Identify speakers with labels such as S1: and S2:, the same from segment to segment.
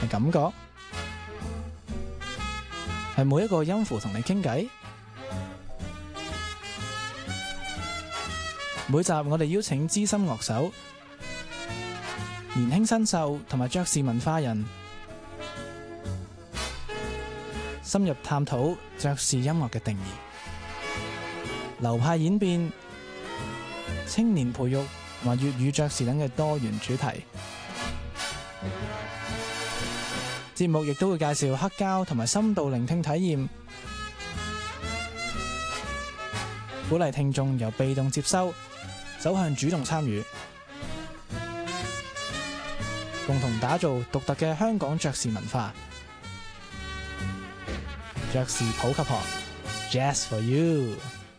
S1: 係感覺，係每一個音符同你傾偈。每集我哋邀請資深樂手、年輕新秀同埋爵士文化人，深入探討爵士音樂嘅定義、流派演變、青年培育同埋粵語爵士等嘅多元主題。節目亦都會介紹黑膠同埋深度聆聽體驗，鼓勵聽眾由被動接收走向主動參與，共同打造獨特嘅香港爵士文化。爵士普及學 Jazz for You。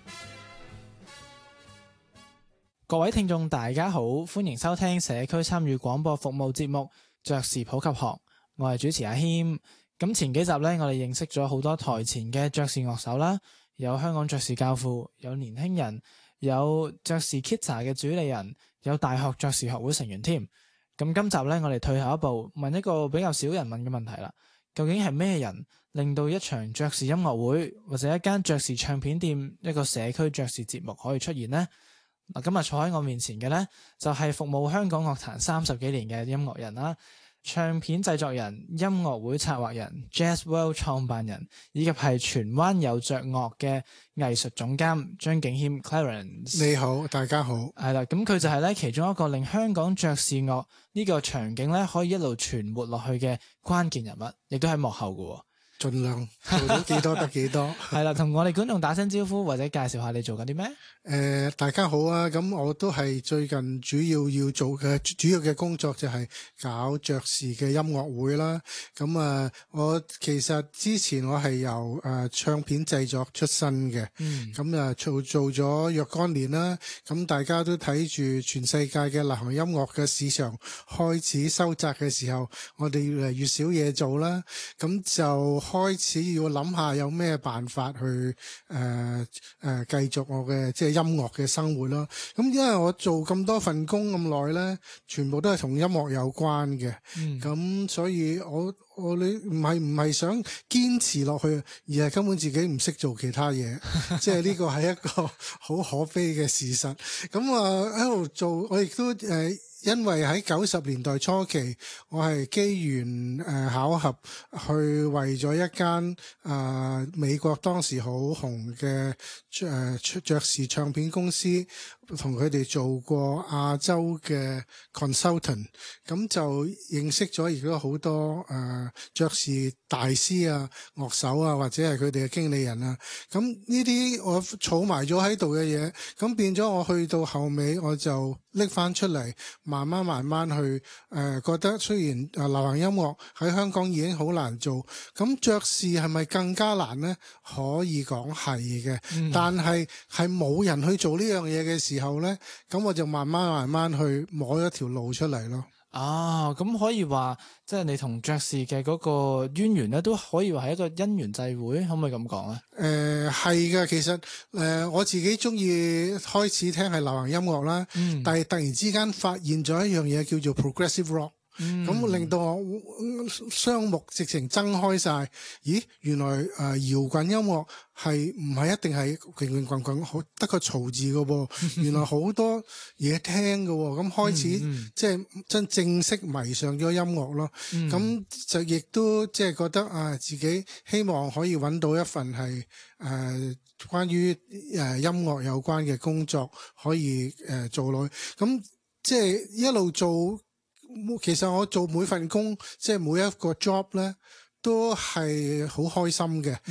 S1: 各位聽眾大家好，歡迎收聽社區參與廣播服務節目爵士普及學，我係主持阿謙。咁前幾集呢，我哋認識咗好多台前嘅爵士樂手啦，有香港爵士教父，有年輕人，有爵士 Kita 嘅主理人，有大學爵士學會成員添。咁今集呢，我哋退後一步，問一個比較少人問嘅問題啦。究竟係咩人令到一場爵士音樂會或者一間爵士唱片店，一個社區爵士節目可以出現呢？嗱，今日坐喺我面前嘅呢，就係服務香港樂壇30幾年嘅音樂人啦，唱片製作人、音樂會策劃人、Jazz World 創辦人，以及係荃灣有爵樂嘅藝術總監張敬謙 Clarence。
S2: 你好，大家好。
S1: 係啦，咁佢就係咧其中一個令香港爵士樂呢個場景咧可以一路傳播落去嘅關鍵人物，亦都喺幕後嘅。
S2: 盡量做到幾多得幾多。
S1: 係啦，同我哋觀眾打聲招呼，或者介紹下你做緊啲咩？
S2: 大家好啊！咁我都係最近主要做嘅主要嘅工作就係搞爵士嘅音樂會啦。咁我其實之前我係由唱片製作出身嘅，咁做咗若干年啦。咁大家都睇住全世界嘅流行音樂嘅市場開始收窄嘅時候，我哋越嚟越少嘢做啦。咁就開始要諗下有咩辦法去繼續我嘅即係音樂嘅生活咯。咁因為我做咁多份工咁耐咧，全部都係同音樂有關嘅。咁所以我你唔係想堅持落去，而係根本自己唔識做其他嘢。即係呢個係一個好可悲嘅事實。咁喺度做，我亦都因為喺90年代初期，我係機緣巧合去為咗一間美國當時好紅嘅爵士唱片公司，同佢哋做過亞洲嘅 consultant， 咁就認識咗亦都好多爵士大師啊、樂手啊，或者係佢哋嘅經理人啊。咁呢啲我儲埋咗喺度嘅嘢，咁變咗我去到後尾我就拎翻出嚟，慢慢去覺得雖然流行音樂喺香港已經好難做，咁爵士係咪更加難呢？可以講係嘅，但係冇人去做呢樣嘢嘅時候呢，咁我就慢慢去摸一條路出嚟咯。
S1: 咁可以話即係你同爵士嘅嗰個淵源咧，都可以話係一個因緣際會，可唔可以咁講咧？
S2: 係嘅，其實我自己中意開始聽係流行音樂啦，但係突然之間發現咗一樣嘢叫做 progressive rock。咁令到我雙目直情睜開晒，咦，原來搖滾音樂係唔係一定係平平滾滾好得個嘈字㗎喎，原來好多嘢聽㗎喎，咁開始即係正式迷上咗音樂咯。咁就亦都即係覺得自己希望可以揾到一份係關於音樂有關嘅工作可以做落去。咁即係一路做。其實我做每份工，即係每一個 job 咧，都係好開心嘅。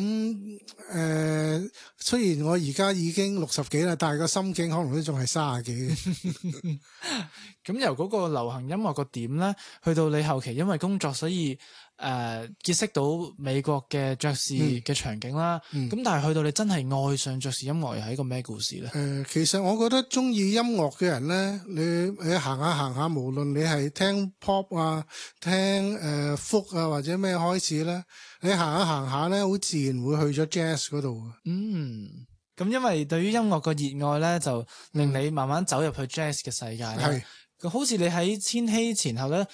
S2: 咁雖然我而家已經60幾啦，但係個心境可能都仲係30幾嘅。
S1: 咁由嗰個流行音樂個點咧，去到你後期因為工作，所以結識到美國嘅爵士嘅場景啦。咁但係去到你真係愛上爵士音樂，又係一個咩故事咧？
S2: 其實我覺得中意音樂嘅人咧，你行下，無論你係聽 pop 啊、聽folk 啊或者咩開始咧，你行下咧，好自然會去咗 jazz 嗰度。
S1: 咁因為對於音樂個熱愛咧，就令你慢慢走入去 jazz 嘅世界啦。係。好似你喺千禧前後咧，